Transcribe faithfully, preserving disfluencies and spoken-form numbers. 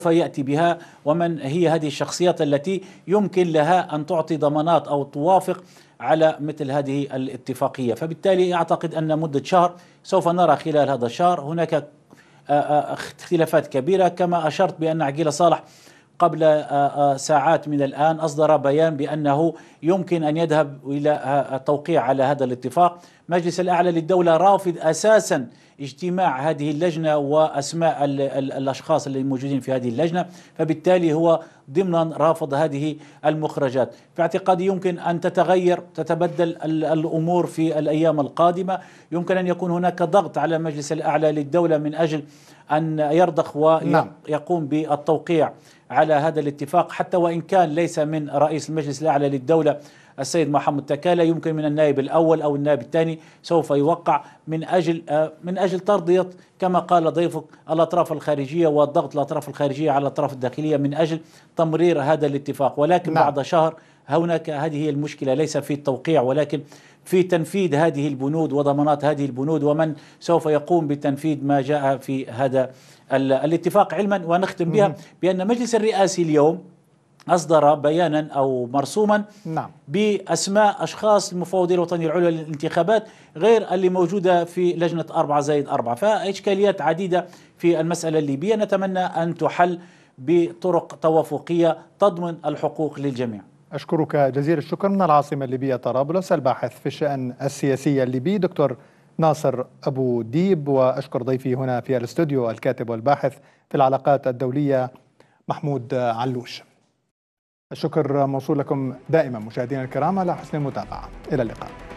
يأتي بها، ومن هي هذه الشخصيات التي يمكن لها أن تعطي ضمانات أو توافق على مثل هذه الاتفاقية. فبالتالي أعتقد أن مدة شهر سوف نرى خلال هذا الشهر هناك اختلافات كبيرة. كما أشرت بأن عقيلة صالح قبل ساعات من الآن أصدر بيان بأنه يمكن أن يذهب إلى التوقيع على هذا الاتفاق. مجلس الأعلى للدولة رافض أساسا اجتماع هذه اللجنة وأسماء الأشخاص اللي موجودين في هذه اللجنة، فبالتالي هو ضمنا رافض هذه المخرجات. في اعتقادي يمكن أن تتغير تتبدل الأمور في الأيام القادمة. يمكن أن يكون هناك ضغط على مجلس الأعلى للدولة من أجل أن يرضخ ويقوم بالتوقيع على هذا الاتفاق، حتى وإن كان ليس من رئيس المجلس الأعلى للدولة السيد محمد تكالة، يمكن من النائب الأول أو النائب الثاني سوف يوقع من أجل من أجل ترضية كما قال ضيفك الأطراف الخارجية والضغط الأطراف الخارجية على الأطراف الداخلية من أجل تمرير هذا الاتفاق. ولكن نعم. بعد شهر هناك هذه هي المشكلة، ليس في التوقيع ولكن في تنفيذ هذه البنود وضمانات هذه البنود، ومن سوف يقوم بتنفيذ ما جاء في هذا الاتفاق. علما ونختم بها بأن مجلس الرئاسي اليوم أصدر بيانا أو مرسوما نعم. بأسماء أشخاص المفوضية الوطنية العليا للانتخابات غير اللي موجودة في لجنة أربعة زائد أربعة. فإشكاليات عديدة في المسألة الليبية نتمنى أن تحل بطرق توافقية تضمن الحقوق للجميع. أشكرك جزيل الشكر. من العاصمة الليبية طرابلس الباحث في الشأن السياسي الليبي دكتور ناصر أبو ديب، وأشكر ضيفي هنا في الاستوديو الكاتب والباحث في العلاقات الدولية محمود علوش. الشكر موصول لكم دائما مشاهدينا الكرام على حسن المتابعة. إلى اللقاء.